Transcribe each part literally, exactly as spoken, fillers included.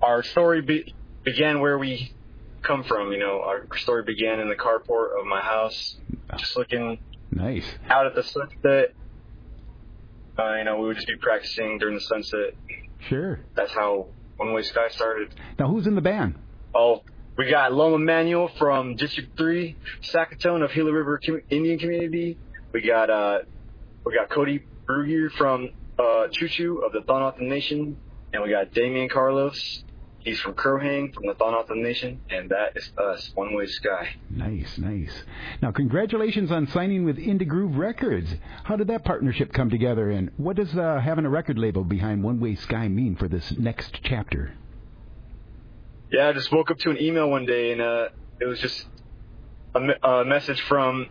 our story be- began where we come from. You know, our story began in the carport of my house, just looking nice out at the sunset. Uh, you know, we would just be practicing during the sunset. Sure. That's how One Way Sky started. Now, who's in the band? Oh, we got Loma Manuel from District three, Sackatone of Gila River Com- Indian Community. We got uh, we got Cody Brugier from uh, Choo Choo of the Thanath Nation, and we got Damian Carlos. He's from Crow-Hang, from the Thanath Nation, and that is us, One Way Sky. Nice, nice. Now, congratulations on signing with Indie Groove Records. How did that partnership come together, and what does uh, having a record label behind One Way Sky mean for this next chapter? Yeah, I just woke up to an email one day, and uh, it was just a, me- a message from,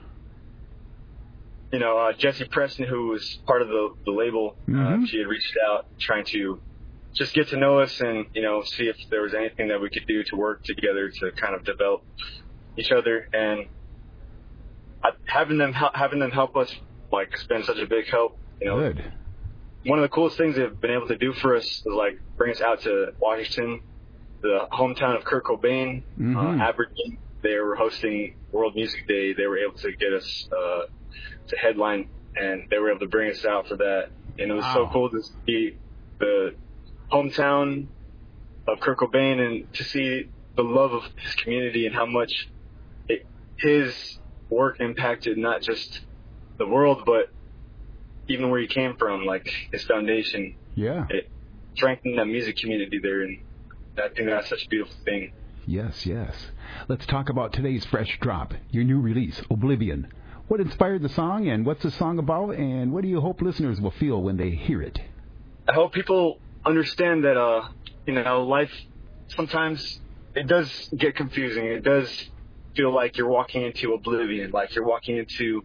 you know, uh, Jessie Preston, who was part of the, the label. Mm-hmm. Uh, she had reached out trying to just get to know us and, you know, see if there was anything that we could do to work together to kind of develop each other. And I, having them having them help us, like, has been such a big help. You know, Good. One of the coolest things they've been able to do for us is, like, bring us out to Washington, the hometown of Kurt Cobain, mm-hmm. uh, Aberdeen. They were hosting World Music Day. They were able to get us uh, to headline, and they were able to bring us out for that. And it was wow. so cool to see the hometown of Kurt Cobain and to see the love of his community and how much it, his work impacted not just the world, but even where he came from, like his foundation. Yeah. It strengthened that music community there, and I think that's such a beautiful thing. Yes, yes. Let's talk about today's fresh drop, your new release, Oblivion. What inspired the song, and what's the song about, and what do you hope listeners will feel when they hear it? I hope people understand that, uh, you know, life sometimes it does get confusing. It does feel like you're walking into oblivion, like you're walking into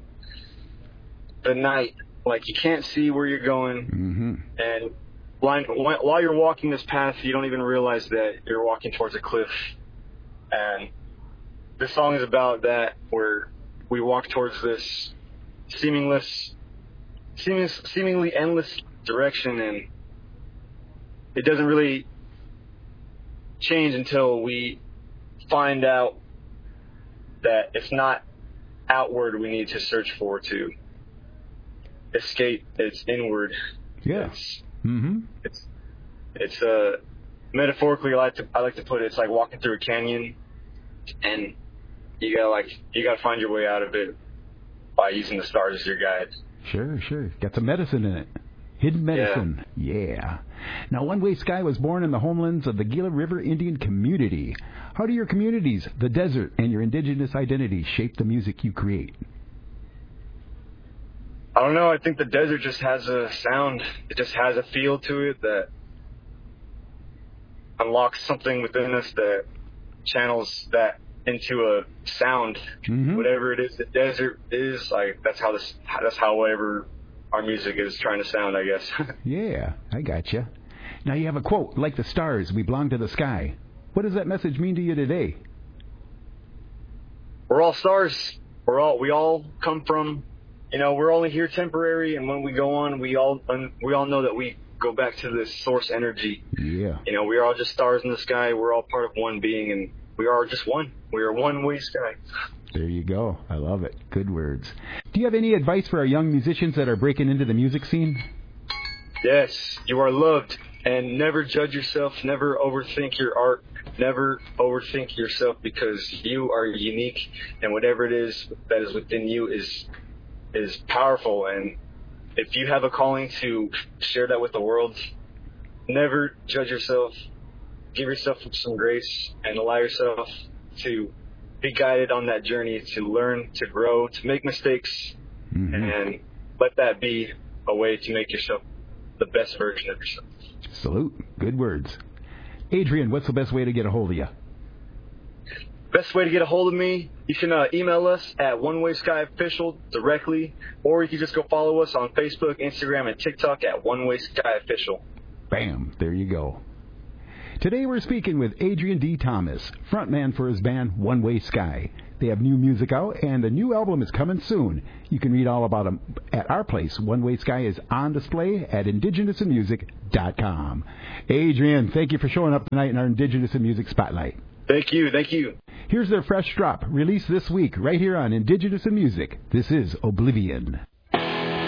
the night, like you can't see where you're going. Mm-hmm. And while, while you're walking this path, you don't even realize that you're walking towards a cliff. And this song is about that, where we walk towards this seamless, seeming, seemingly endless direction, and it doesn't really change until we find out that it's not outward we need to search for to escape. It's inward. Yeah. It's, mm-hmm. it's, it's uh, metaphorically, I like to, I like to put it, it's like walking through a canyon, and you gotta like, you gotta find your way out of it by using the stars as your guide. Sure, sure. Got some medicine in it. Hidden medicine. Yeah. yeah. Now, One Way Sky was born in the homelands of the Gila River Indian community. How do your communities, the desert, and your indigenous identity shape the music you create? I don't know. I think the desert just has a sound. It just has a feel to it that unlocks something within us that channels that into a sound. Mm-hmm. Whatever it is the desert is, like that's how this that's how whatever our music is trying to sound, I guess. Yeah, I gotcha. Now you have a quote, like the stars, we belong to the sky. What does that message mean to you today? We're all stars. We're all we all come from, you know, we're only here temporary, and when we go on, we all we all know that we go back to this source energy. Yeah. You know, we are all just stars in the sky. We're all part of one being, and we are just one. We are one way sky. There you go. I love it. Good words. Do you have any advice for our young musicians that are breaking into the music scene? Yes, you are loved, and never judge yourself. Never overthink your art. Never overthink yourself, because you are unique, and whatever it is that is within you is is powerful. And if you have a calling to share that with the world, never judge yourself. Give yourself some grace and allow yourself to be guided on that journey, to learn, to grow, to make mistakes, mm-hmm. and let that be a way to make yourself the best version of yourself. Salute. Good words. Adrian, what's the best way to get a hold of you? Best way to get a hold of me, you can uh, email us at One Way Sky Official directly, or you can just go follow us on Facebook, Instagram, and TikTok at One Way Sky Official. Bam. There you go. Today we're speaking with Adrian D. Thomas, frontman for his band One Way Sky. They have new music out, and the new album is coming soon. You can read all about them at our place. One Way Sky is on display at indigenous in music dot com. Adrian, thank you for showing up tonight in our Indigenous in Music Spotlight. Thank you, thank you. Here's their fresh drop, released this week, right here on Indigenous in Music. This is Oblivion.